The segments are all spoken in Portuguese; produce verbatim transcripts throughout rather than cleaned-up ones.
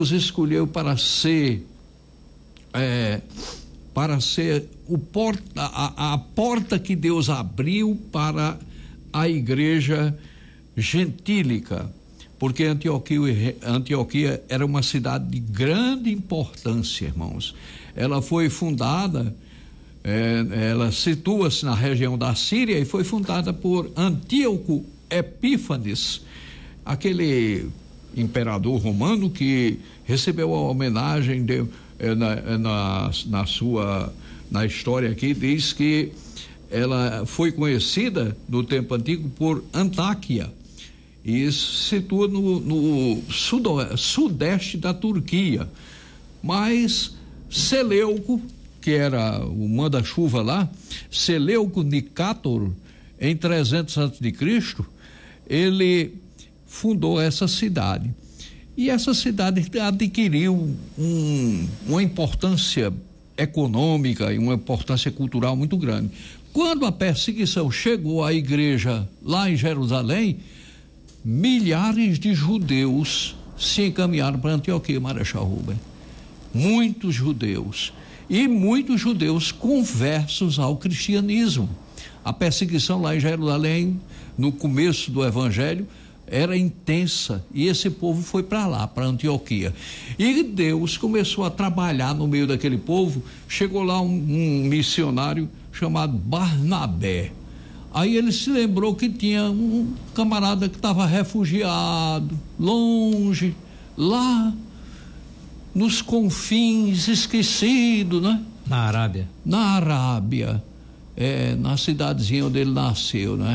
Deus escolheu para ser é, para ser o porta, a, a porta que Deus abriu para a igreja gentílica, porque Antioquia, Antioquia era uma cidade de grande importância, irmãos. Ela foi fundada, é, ela situa-se na região da Síria e foi fundada por Antíoco Epífanes, aquele imperador romano que recebeu a homenagem de, na, na, na sua na história aqui diz que ela foi conhecida no tempo antigo por Antáquia, e isso se situa no, no sudo, sudeste da Turquia. Mas Seleuco, que era o manda-chuva lá, Seleuco Nicátor, em trezentos antes de Cristo, ele fundou essa cidade. E essa cidade adquiriu um, uma importância econômica e uma importância cultural muito grande. Quando a perseguição chegou à igreja lá em Jerusalém, milhares de judeus se encaminharam para Antioquia, Marechal Rubem. Muitos judeus. E muitos judeus conversos ao cristianismo. A perseguição lá em Jerusalém, no começo do evangelho, era intensa, e esse povo foi para lá, para Antioquia. E Deus começou a trabalhar no meio daquele povo. Chegou lá um, um missionário chamado Barnabé. Aí ele se lembrou que tinha um camarada que estava refugiado, longe, lá nos confins, esquecido, né? Na Arábia. Na Arábia, é, na cidadezinha onde ele nasceu, né?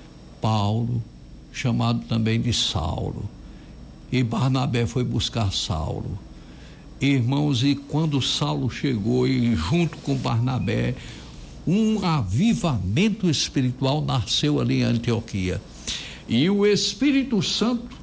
Paulo, chamado também de Saulo. E Barnabé foi buscar Saulo. Irmãos, e quando Saulo chegou, e junto com Barnabé, um avivamento espiritual nasceu ali em Antioquia. E o Espírito Santo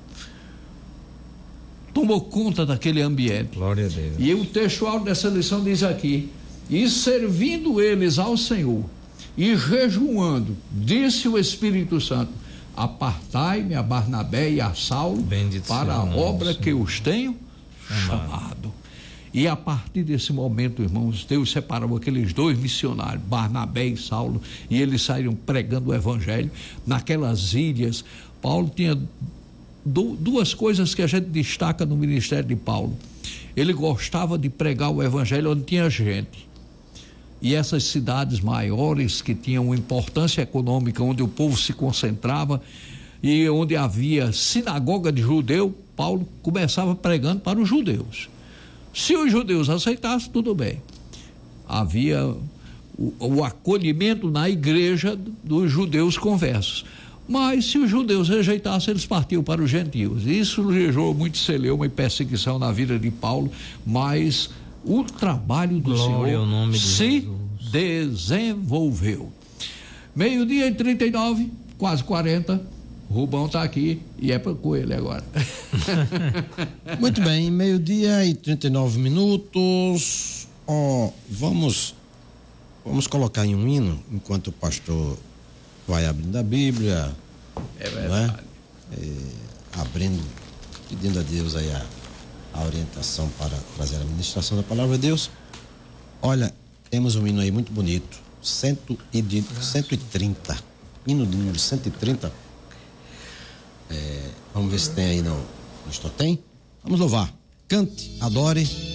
tomou conta daquele ambiente. Glória a Deus. E o textual dessa lição diz aqui: e servindo eles ao Senhor e jejuando, disse o Espírito Santo: apartai-me a Barnabé e a Saulo Bendito para a obra Senhor. Que os tenho chamado. chamado. E a partir desse momento, irmãos, Deus separou aqueles dois missionários, Barnabé e Saulo, e eles saíram pregando o evangelho naquelas ilhas. Paulo tinha du- duas coisas que a gente destaca no ministério de Paulo. Ele gostava de pregar o evangelho onde tinha gente. E essas cidades maiores que tinham importância econômica, onde o povo se concentrava e onde havia sinagoga de judeu, Paulo começava pregando para os judeus. Se os judeus aceitassem, tudo bem. Havia o, o acolhimento na igreja dos judeus conversos. Mas se os judeus rejeitassem, eles partiam para os gentios. Isso gerou muito celeuma e perseguição na vida de Paulo, mas o trabalho do Glória Senhor ao nome de se Jesus. desenvolveu. Meio-dia e trinta e nove, quase quarenta. Rubão está aqui e é com ele agora. Muito bem, meio-dia e trinta e nove minutos. Oh, vamos, vamos colocar em um hino enquanto o pastor vai abrindo a Bíblia. É verdade. Né? É, abrindo, pedindo a Deus aí a, a orientação para trazer a ministração da palavra de Deus. Olha, temos um hino aí muito bonito, cento e trinta, hino de número cento e trinta. É, vamos ver se tem aí no, no Tem. Vamos louvar. Cante, adore.